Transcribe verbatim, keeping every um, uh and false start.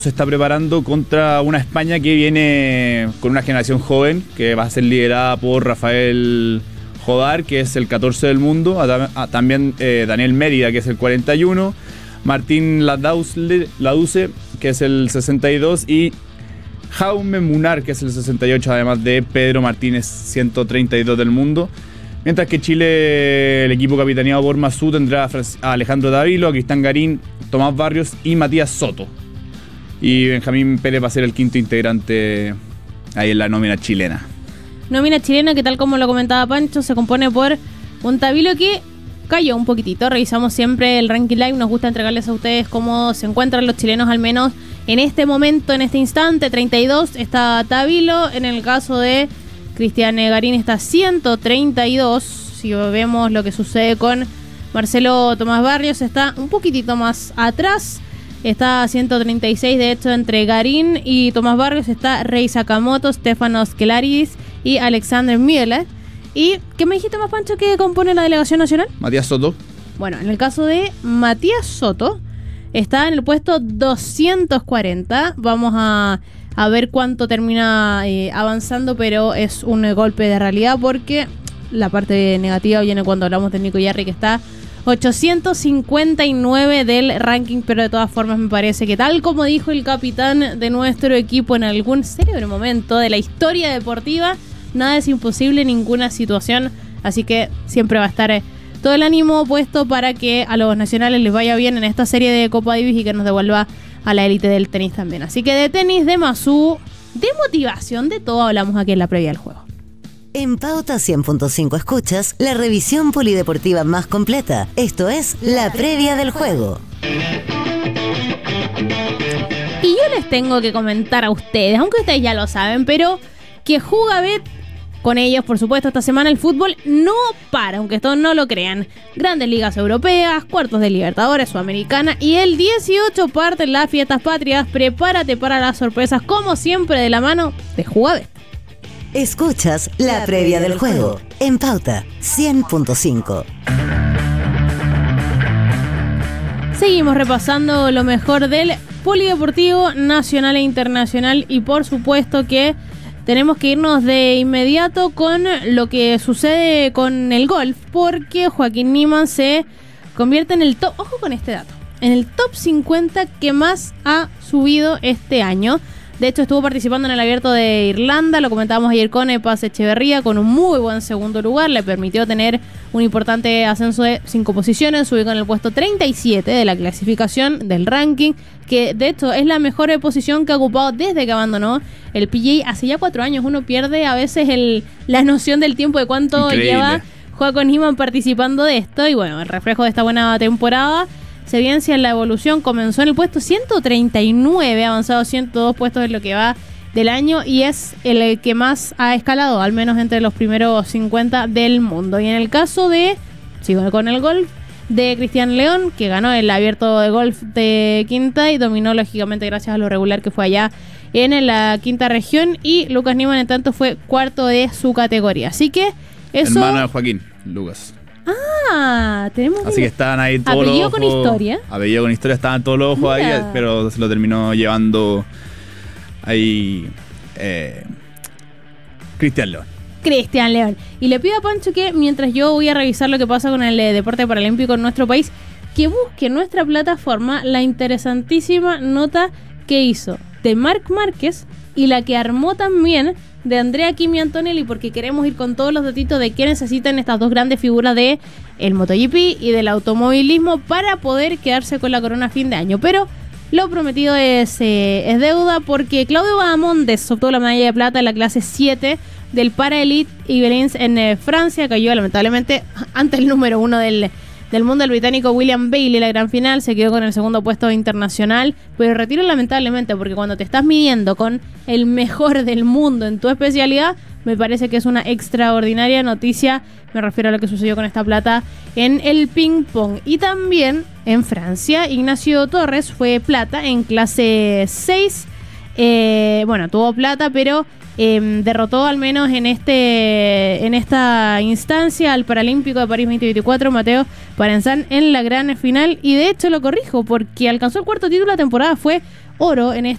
Se está preparando contra una España que viene con una generación joven que va a ser liderada por Rafael Jodar, que es el catorce del mundo, a, a, también eh, Daniel Mérida, que es el cuarenta y uno, Martín Laduce, que es el sesenta y dos, y Jaume Munar, que es el sesenta y ocho, además de Pedro Martínez, ciento treinta y dos del mundo. Mientras que Chile, el equipo capitaneado por Masú, tendrá a Alejandro Dávilo, a Cristian Garín, Tomás Barrios y Matías Soto. Y Benjamín Pérez va a ser el quinto integrante ahí en la nómina chilena. Nómina chilena que, tal como lo comentaba Pancho, se compone por un Dávilo que cayó un poquitito. Revisamos siempre el ranking live, nos gusta entregarles a ustedes cómo se encuentran los chilenos, al menos en este momento, en este instante. Treinta y dos está Dávilo, en el caso de Cristian Garín está ciento treinta y dos. Si vemos lo que sucede con Marcelo Tomás Barrios, está un poquitito más atrás, está a ciento treinta y seis. De hecho, entre Garín y Tomás Barrios está Rei Sakamoto, Stefanos Kelaridis y Alexander Miele. ¿Y qué me dijiste más, Pancho, que compone la delegación nacional? Matías Soto. Bueno, en el caso de Matías Soto, está en el puesto doscientos cuarenta. Vamos a, a ver cuánto termina eh, avanzando, pero es un eh, golpe de realidad, porque la parte negativa viene cuando hablamos de Nico Yarri, que está ochocientos cincuenta y nueve del ranking, pero de todas formas me parece que, tal como dijo el capitán de nuestro equipo en algún célebre momento de la historia deportiva, nada es imposible en ninguna situación, así que siempre va a estar eh, todo el ánimo puesto para que a los nacionales les vaya bien en esta serie de Copa Davis y que nos devuelva a la élite del tenis también. Así que de tenis, de Masú, de motivación, de todo hablamos aquí en la previa del juego. En Pauta cien punto cinco escuchas la revisión polideportiva más completa. Esto es la previa del juego. Y yo les tengo que comentar a ustedes, aunque ustedes ya lo saben, pero que Jugabet, con ellos, por supuesto, esta semana el fútbol no para, aunque esto no lo crean. Grandes ligas europeas, cuartos de Libertadores, Sudamericana, y el dieciocho parten las fiestas patrias. Prepárate para las sorpresas, como siempre, de la mano de Jugabet. Escuchas la previa del juego en Pauta cien punto cinco. Seguimos repasando lo mejor del polideportivo nacional e internacional, y por supuesto que tenemos que irnos de inmediato con lo que sucede con el golf, porque Joaquín Niemann se convierte en el top, ojo con este dato, en el top cincuenta que más ha subido este año. De hecho, estuvo participando en el Abierto de Irlanda, lo comentábamos ayer con Paz Echeverría, con un muy buen segundo lugar. Le permitió tener un importante ascenso de cinco posiciones, subió con el puesto treinta y siete de la clasificación del ranking, que de hecho es la mejor posición que ha ocupado desde que abandonó el P G A hace ya cuatro años. Uno pierde a veces el, la noción del tiempo de cuánto Increíble. lleva Joaquín Niemann participando de esto, y bueno, el reflejo de esta buena temporada se evidencia en la evolución. Comenzó en el puesto ciento treinta y nueve, ha avanzado ciento dos puestos en lo que va del año, y es el que más ha escalado, al menos entre los primeros cincuenta del mundo. Y en el caso de, sigo con el golf, de Cristian León, que ganó el Abierto de Golf de Quinta y dominó lógicamente gracias a lo regular que fue allá en la quinta región, y Lucas Niemann en tanto fue cuarto de su categoría. Así que eso... Hermano de Joaquín, Lucas. Ah, tenemos Así que estaban ahí todos los apellido ojos. con historia. Apellido con historia, estaban todos los ojos Mira. ahí, pero se lo terminó llevando ahí eh, Cristian León. Cristian León. Y le pido a Pancho que, mientras yo voy a revisar lo que pasa con el eh, deporte paralímpico en nuestro país, que busque en nuestra plataforma la interesantísima nota que hizo de Marc Márquez y la que armó también de Andrea Kimi Antonelli, porque queremos ir con todos los datitos de qué necesitan estas dos grandes figuras de el MotoGP y del automovilismo para poder quedarse con la corona a fin de año. Pero lo prometido es, eh, es deuda, porque Claudio Bahamondes obtuvo la medalla de plata en la clase siete del Para Elite Yvelines en eh, Francia. Cayó lamentablemente ante el número uno del del mundo, el británico William Bailey. La gran final se quedó con el segundo puesto internacional, pero retiro lamentablemente, porque cuando te estás midiendo con el mejor del mundo en tu especialidad, me parece que es una extraordinaria noticia. Me refiero a lo que sucedió con esta plata en el ping pong. Y también en Francia, Ignacio Torres fue plata en clase seis. Eh, bueno, tuvo plata, pero eh, derrotó al menos en este en esta instancia al Paralímpico de París veinte veinticuatro, Mateo Parenzán, en la gran final. Y de hecho lo corrijo, porque alcanzó el cuarto título de la temporada. Fue oro en